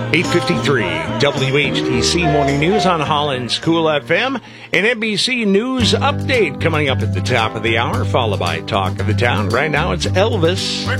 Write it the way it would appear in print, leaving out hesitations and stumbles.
853 WHTC Morning News on Holland's Cool FM. An NBC News update coming up at the top of the hour, followed by Talk of the Town. Right now, it's Elvis.